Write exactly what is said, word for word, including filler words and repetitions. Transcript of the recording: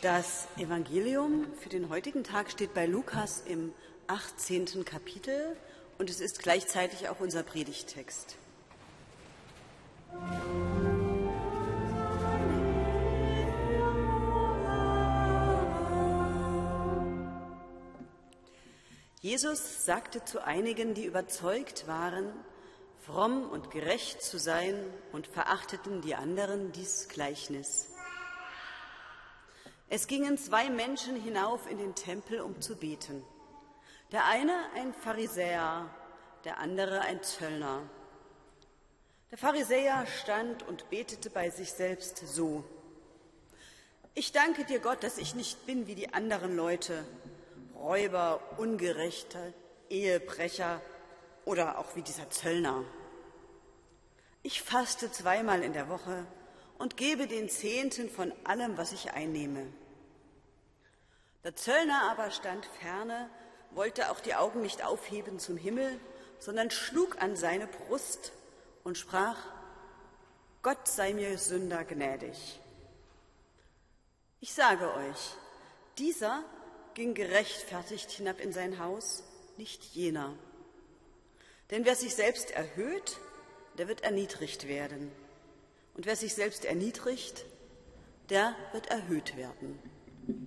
Das Evangelium für den heutigen Tag steht bei Lukas im achtzehnten Kapitel und es ist gleichzeitig auch unser Predigttext. Jesus sagte zu einigen, die überzeugt waren, fromm und gerecht zu sein und verachteten die anderen dies Gleichnis. Es gingen zwei Menschen hinauf in den Tempel, um zu beten. Der eine ein Pharisäer, der andere ein Zöllner. Der Pharisäer stand und betete bei sich selbst so: Ich danke dir, Gott, dass ich nicht bin wie die anderen Leute, Räuber, Ungerechte, Ehebrecher oder auch wie dieser Zöllner. Ich faste zweimal in der Woche und gebe den Zehnten von allem, was ich einnehme. Der Zöllner aber stand ferne, wollte auch die Augen nicht aufheben zum Himmel, sondern schlug an seine Brust und sprach: Gott sei mir Sünder gnädig. Ich sage euch, dieser ging gerechtfertigt hinab in sein Haus, nicht jener. Denn wer sich selbst erhöht, der wird erniedrigt werden. Und wer sich selbst erniedrigt, der wird erhöht werden.